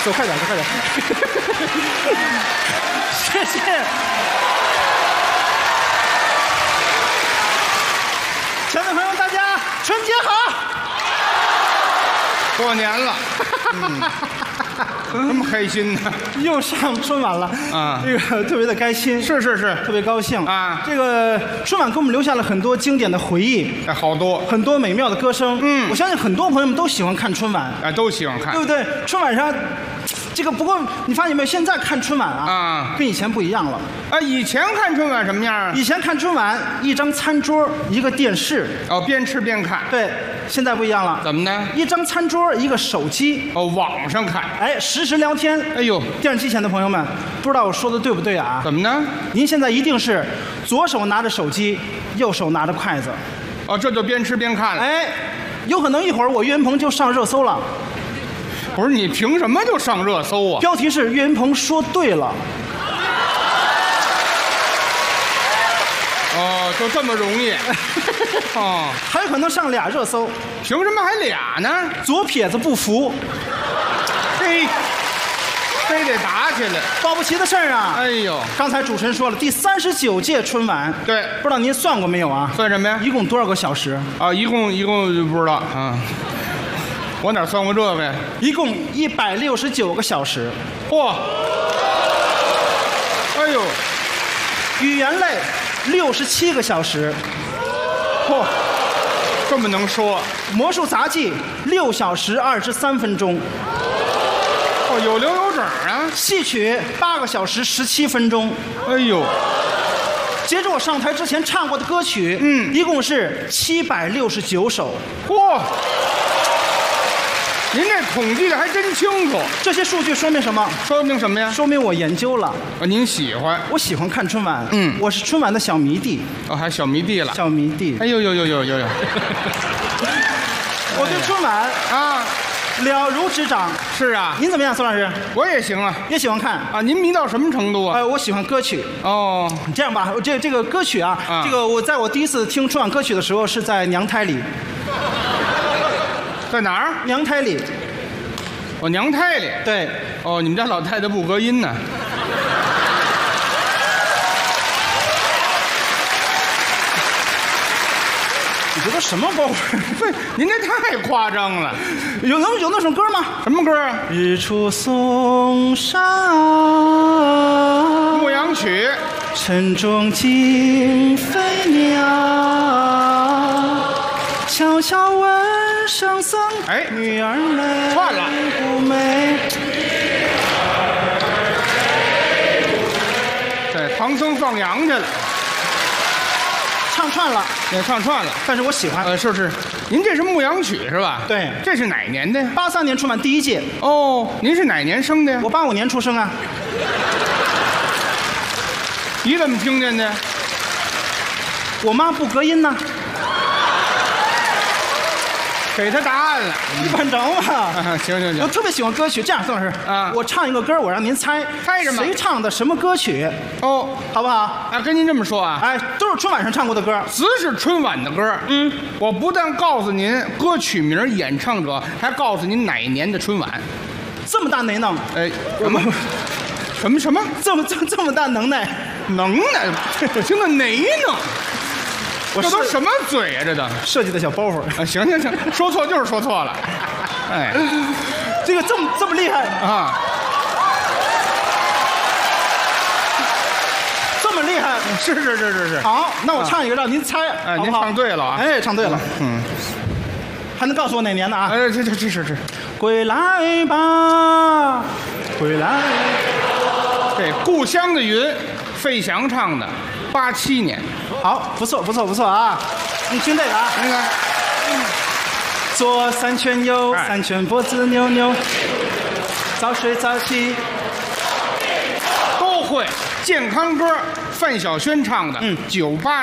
走快点，走快点。谢谢。亲爱的朋友们，大家春节好！ 过年了，这么开心呢？ 又上春晚了啊， 这个特别的开心， 是， 特别高兴啊。 这个春晚给我们留下了很多经典的回忆， 好多， 很多美妙的歌声。我相信很多朋友们都喜欢看春晚， 都喜欢看， 对不对？春晚上。这个不过你发现没有？现在看春晚啊，跟以前不一样了。 以前看春晚什么样？ 以前看春晚，一张餐桌，一个电视， 边吃边看。 对，现在不一样了。 怎么呢？ 一张餐桌，一个手机。 网上看。 实时聊天。 哎呦， 电视机前的朋友们，不知道我说的对不对啊？ 怎么呢？ 您现在一定是左手拿着手机，右手拿着筷子。 这就边吃边看了。 有可能一会儿我岳云鹏就上热搜了。 不是你凭什么就上热搜啊？ 标题是岳云鹏说对了。 就这么容易？ 还有可能上俩热搜。 凭什么还俩呢？ 左撇子不服。 非得打起来， 保不齐的事儿啊！ 哎呦， 刚才主持人说了，第39届春晚， 对， 不知道您算过没有啊？ 算什么呀？ 一共多少个小时？ 一共就不知道啊。我哪算过这个呀？ 一共169个小时。 嚯！哎呦， 语言类67个小时。 嚯，这么能说？ 魔术杂技6小时23分钟。 有零有整啊！ 戏曲8个小时17分钟。 哎呦！ 接着我上台之前唱过的歌曲，一共是769首。 嚯！您这统计的还真清楚。 这些数据说明什么？ 说明什么呀？ 说明我研究了。 您喜欢？ 我喜欢看春晚。我是春晚的小迷弟。 还小迷弟了。 小迷弟。 哎呦！ 我对春晚了如指掌。 是啊。 您怎么样，宋老师？ 我也行啊， 也喜欢看啊。您迷到什么程度啊？ 我喜欢歌曲。这样吧，这个歌曲啊，这个我在我第一次听春晚歌曲的时候是在娘胎里。 在哪儿？ 娘胎里。 娘胎里。 对。 你们家老太太不隔音呢。 你这都什么包袱？ 您这太夸张了。 有那首歌吗？ 什么歌啊？ 日出嵩山， 牧羊曲。 晨钟惊飞鸟，悄悄问圣僧，女儿美串了不美？ 对，唐僧放羊去了。 唱串了， 也唱串了， 但是我喜欢。 是，您这是牧羊曲是吧？ 对， 这是哪年的 ？83年春晚第1届。 您是哪年生的呀？ 我85年出生啊。 你怎么听见的？ 我妈不隔音呢。 给他答案了， 一般整吧。 行。 我特别喜欢歌曲，这样，宋老师我唱一个歌，我让您猜什么？ 谁唱的什么歌曲？好不好？ 跟您这么说啊， 都是春晚上唱过的歌， 只是春晚的歌。我不但告诉您歌曲名、演唱者，还告诉您哪年的春晚。 这么大能耐？ 什么？ 这么大能耐？ 能耐？听着哪能？这都什么嘴啊？这都设计的小包袱。 行，说错就是说错了。 这个这么厉害啊！ 这么厉害？ 是。 好，那我唱一个让您猜，好不好？ 您唱对了啊！ 唱对了。还能告诉我哪年的啊？ 这。 归来吧，归来。 这故乡的云，费翔唱的，87年。 好，不错啊！你听这个啊， 那个， 左3圈，右3圈，脖子扭扭，早睡早起， 都会。健康歌，范晓萱唱的，98。